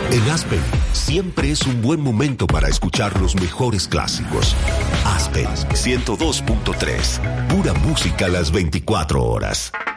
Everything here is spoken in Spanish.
En Aspen, siempre es un buen momento para escuchar los mejores clásicos. Aspen 102.3, pura música las 24 horas.